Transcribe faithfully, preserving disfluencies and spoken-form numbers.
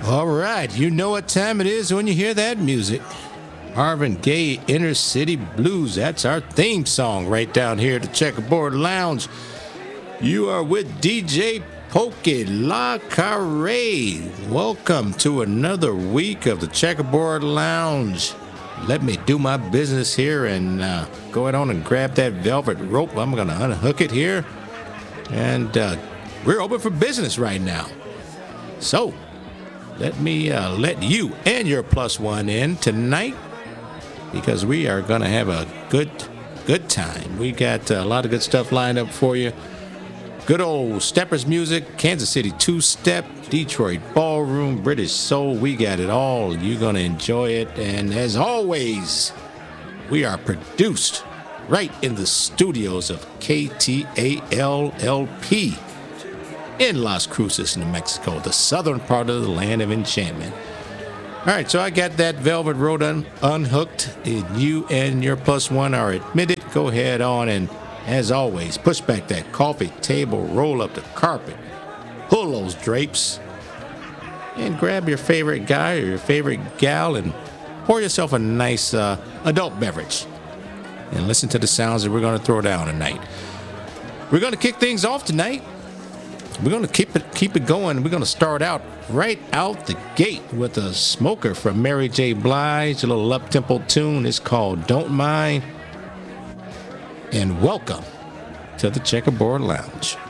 All right, you know what time it is when you hear that music. Marvin Gaye, Inner City Blues. That's our theme song right down here at the Checkerboard Lounge. You are with D J Pokey La Carre. Welcome to another week of the Checkerboard Lounge. Let me do my business here and uh, go ahead on and grab that velvet rope. I'm going to unhook it here. And uh, we're open for business right now. So, let me uh, let you and your plus one in tonight, because we are going to have a good, good time. We got a lot of good stuff lined up for you. Good old Steppers music, Kansas City two-step, Detroit ballroom, British soul. We got it all. You're going to enjoy it. And as always, we are produced right in the studios of K T A L L P in Las Cruces, New Mexico, the southern part of the land of enchantment. All right, so I got that velvet rope un- unhooked. And you and your plus one are admitted. Go ahead on and, as always, push back that coffee table, roll up the carpet, pull those drapes, and grab your favorite guy or your favorite gal and pour yourself a nice uh, adult beverage. And listen to the sounds that we're going to throw down tonight. We're going to kick things off tonight. We're going to keep it keep it going. We're going to start out right out the gate with a smoker from Mary J. Blige, a little up-tempo tune. It's called Don't Mind. And welcome to the Checkerboard Lounge.